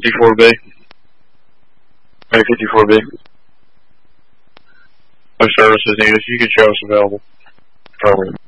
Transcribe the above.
54B. 54B. No services needed. You get your house available. Affirmative.